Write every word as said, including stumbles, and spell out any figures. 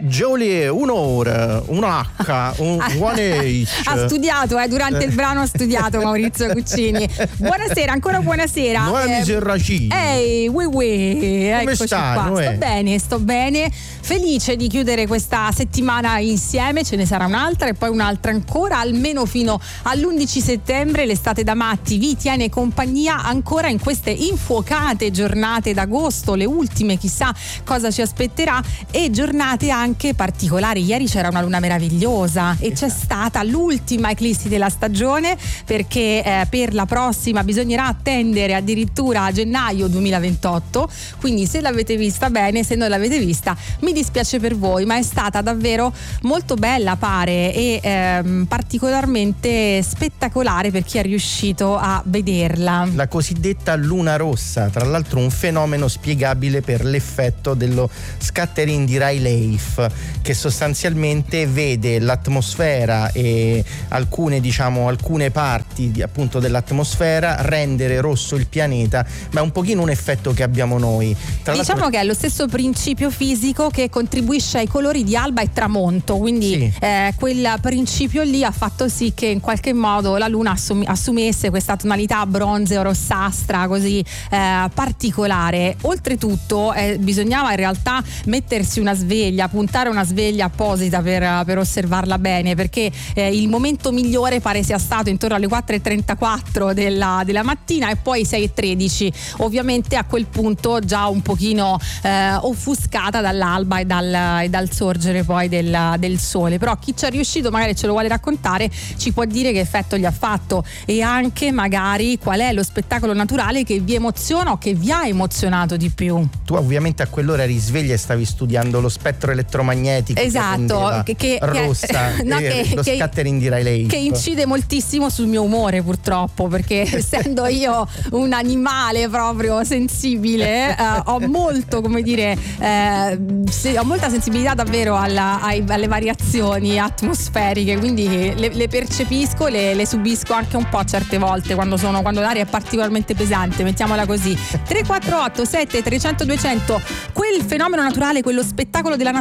Jolie, un'ora, un H, un one H. Ha studiato, eh, durante il brano ha studiato Maurizio Cuccini. Buonasera, ancora buonasera. Noemi eh, Serracini. Ehi, ui ui, eccoci stai, qua. Noè? Sto bene, sto bene. Felice di chiudere questa settimana insieme, ce ne sarà un'altra e poi un'altra ancora, almeno fino all'undici settembre. L'estate da matti vi tiene compagnia ancora in queste infuocate giornate d'agosto, le ultime, chissà cosa ci aspetterà, e giornate anche particolari. Ieri c'era una luna meravigliosa e c'è stata l'ultima eclissi della stagione, perché eh, per la prossima bisognerà attendere addirittura a gennaio duemilaventotto, quindi se l'avete vista bene, se non l'avete vista mi dispiace per voi, ma è stata davvero molto bella, pare, e ehm, particolarmente spettacolare per chi è riuscito a vederla. La cosiddetta luna rossa, tra l'altro un fenomeno spiegabile per l'effetto dello scattering di Rayleigh, che sostanzialmente vede l'atmosfera e alcune, diciamo, alcune parti di, appunto dell'atmosfera rendere rosso il pianeta, ma è un pochino un effetto che abbiamo noi. Tra diciamo l'altro... che è lo stesso principio fisico che contribuisce ai colori di alba e tramonto, quindi sì. eh, quel principio lì ha fatto sì che in qualche modo la luna assum- assumesse questa tonalità bronzeo rossastra così eh, particolare. Oltretutto eh, bisognava in realtà mettersi una sveglia, puntare una sveglia apposita per, per osservarla bene, perché eh, il momento migliore pare sia stato intorno alle quattro e trentaquattro della, della mattina e poi sei e tredici, ovviamente a quel punto già un pochino eh, offuscata dall'alba e dal, e dal sorgere poi del, del sole. Però chi ci è riuscito magari ce lo vuole raccontare, ci può dire che effetto gli ha fatto e anche magari qual è lo spettacolo naturale che vi emoziona o che vi ha emozionato di più. Tu ovviamente a quell'ora eri sveglia e stavi studiando lo spettro elettromagnetico, esatto, che, che, rossa, che, no, eh, che, lo che, scattering di Rayleigh, che incide moltissimo sul mio umore, purtroppo, perché essendo io un animale proprio sensibile, eh, ho molto, come dire, eh, se, ho molta sensibilità davvero alla, ai, alle variazioni atmosferiche, quindi le, le percepisco, le, le subisco anche un po' certe volte quando sono quando l'aria è particolarmente pesante, mettiamola così. Tre quattro otto sette trecento duecento, quel fenomeno naturale, quello spettacolo della